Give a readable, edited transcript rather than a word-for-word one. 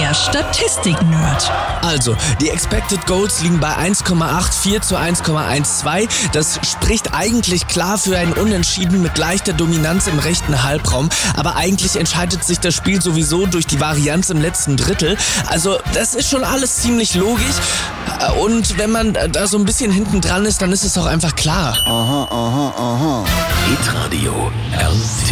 der Statistik-Nerd. Also, die Expected Goals liegen bei 1,84 zu 1,12. Das spricht eigentlich klar für ein Unentschieden mit leichter Dominanz im rechten Halbraum. Aber eigentlich entscheidet sich das Spiel sowieso durch die Varianz im letzten Drittel. Also, das ist schon alles ziemlich logisch. Und wenn man da so ein bisschen hinten dran ist, dann ist es auch einfach klar. Hitradio RT.